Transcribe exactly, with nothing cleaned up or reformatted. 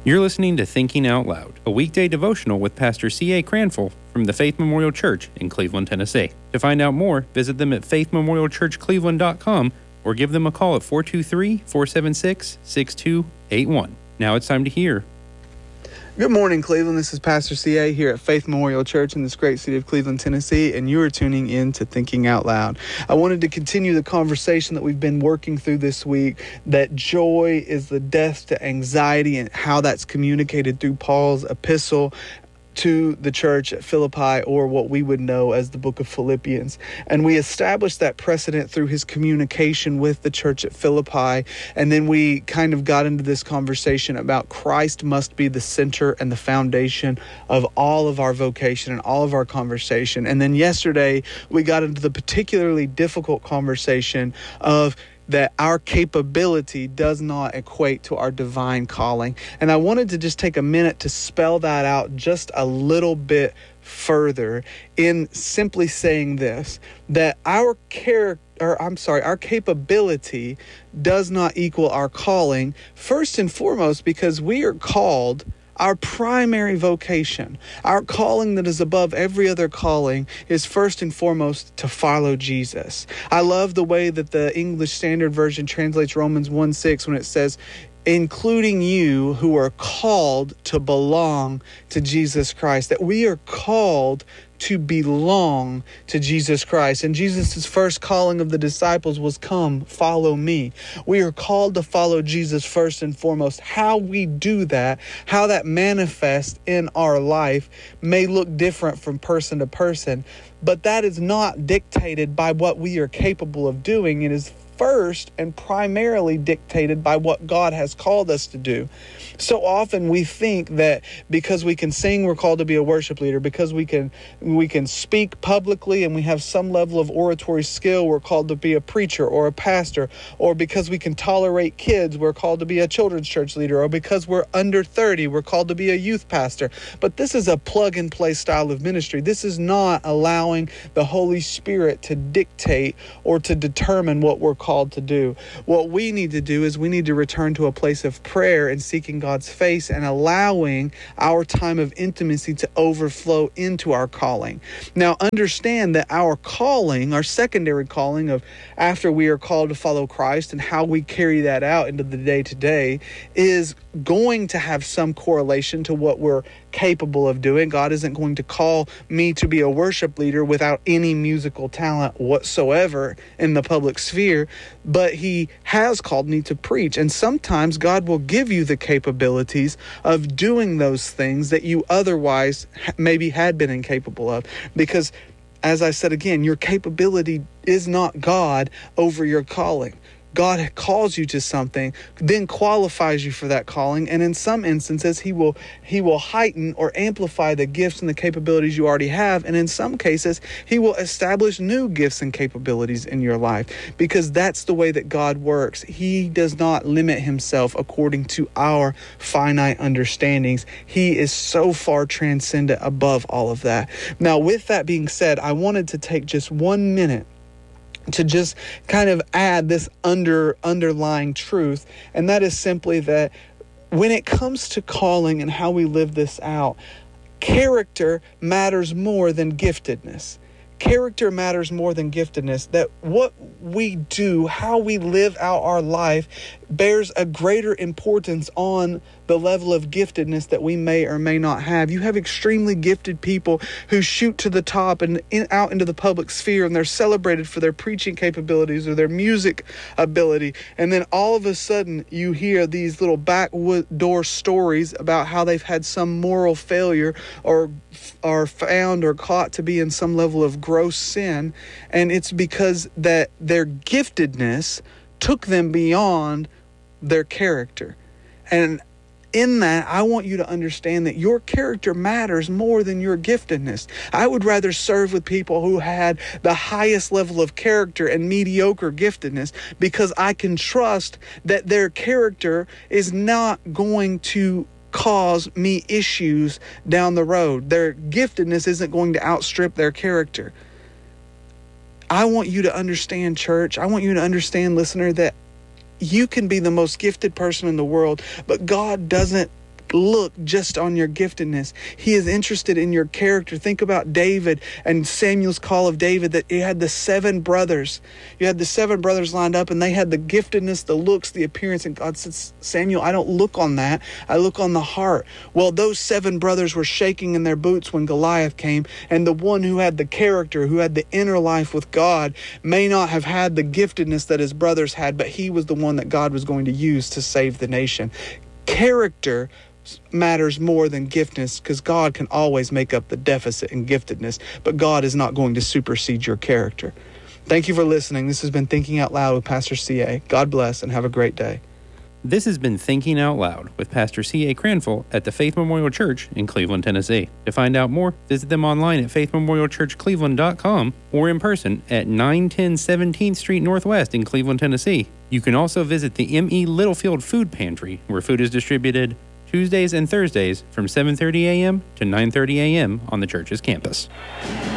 You're listening to Thinking Out Loud, a weekday devotional with Pastor C A Cranful from the Faith Memorial Church in Cleveland, Tennessee. To find out more, visit them at faith memorial church cleveland dot com or give them a call at four two three, four seven six, six two eight one. Now it's time to hear. Good morning, Cleveland. This is Pastor C A here at Faith Memorial Church in this great city of Cleveland, Tennessee, and you are tuning in to Thinking Out Loud. I wanted to continue the conversation that we've been working through this week, that joy is the death to anxiety and how that's communicated through Paul's epistle to the church at Philippi, or what we would know as the book of Philippians. And we established that precedent through his communication with the church at Philippi. And then we kind of got into this conversation about Christ must be the center and the foundation of all of our vocation and all of our conversation. And then yesterday we got into the particularly difficult conversation of that our capability does not equate to our divine calling. And I wanted to just take a minute to spell that out just a little bit further in simply saying this, that our character, or I'm sorry, our capability does not equal our calling, first and foremost because we are called. Our primary vocation, our calling that is above every other calling, is first and foremost to follow Jesus. I love the way that the English Standard Version translates Romans one six when it says, including you who are called to belong to Jesus Christ, that we are called to belong to Jesus Christ. And Jesus' first calling of the disciples was, come, follow me. We are called to follow Jesus first and foremost. How we do that, how that manifests in our life may look different from person to person, but that is not dictated by what we are capable of doing. It is first and primarily dictated by what God has called us to do. So often we think that because we can sing, we're called to be a worship leader. Because we can we can speak publicly and we have some level of oratory skill, we're called to be a preacher or a pastor. Or because we can tolerate kids, we're called to be a children's church leader. Or because we're under thirty, we're called to be a youth pastor. But this is a plug-and-play style of ministry. This is not allowing the Holy Spirit to dictate or to determine what we're called to do. What we need to do is we need to return to a place of prayer and seeking God's face and allowing our time of intimacy to overflow into our calling. Now, understand that our calling, our secondary calling of after we are called to follow Christ and how we carry that out into the day-to-day is going to have some correlation to what we're capable of doing. God isn't going to call me to be a worship leader without any musical talent whatsoever in the public sphere, but he has called me to preach. And sometimes God will give you the capabilities of doing those things that you otherwise maybe had been incapable of. Because, as I said again, your capability is not God over your calling. God calls you to something, then qualifies you for that calling, and in some instances, He will He will heighten or amplify the gifts and the capabilities you already have, and in some cases, He will establish new gifts and capabilities in your life, because that's the way that God works. He does not limit Himself according to our finite understandings. He is so far transcendent above all of that. Now, with that being said, I wanted to take just one minute to just kind of add this under underlying truth, and that is simply that when it comes to calling and how we live this out, character matters more than giftedness. Character matters more than giftedness. That what we do, how we live out our life, bears a greater importance on the level of giftedness that we may or may not have. You have extremely gifted people who shoot to the top and in, out into the public sphere, and they're celebrated for their preaching capabilities or their music ability. And then all of a sudden you hear these little backdoor stories about how they've had some moral failure or are found or caught to be in some level of gross sin. And it's because that their giftedness took them beyond their character. And in that, I want you to understand that your character matters more than your giftedness. I would rather serve with people who had the highest level of character and mediocre giftedness, because I can trust that their character is not going to cause me issues down the road. Their giftedness isn't going to outstrip their character. I want you to understand, church, I want you to understand, listener, that you can be the most gifted person in the world, but God doesn't look just on your giftedness. He is interested in your character. Think about David and Samuel's call of David, that he had the seven brothers. You had the seven brothers lined up, and they had the giftedness, the looks, the appearance. And God said, Samuel, I don't look on that. I look on the heart. Well, those seven brothers were shaking in their boots when Goliath came. And the one who had the character, who had the inner life with God, may not have had the giftedness that his brothers had, but he was the one that God was going to use to save the nation. Character matters more than giftedness, because God can always make up the deficit in giftedness, but God is not going to supersede your character. Thank you for listening. This has been Thinking Out Loud with Pastor C A. God bless and have a great day. This has been Thinking Out Loud with Pastor C A Cranful at the Faith Memorial Church in Cleveland, Tennessee. To find out more, visit them online at faith memorial church cleveland dot com or in person at nine ten seventeenth Street Northwest in Cleveland, Tennessee. You can also visit the M E Littlefield Food Pantry, where food is distributed Tuesdays and Thursdays from seven thirty a.m. to nine thirty a.m. on the church's campus.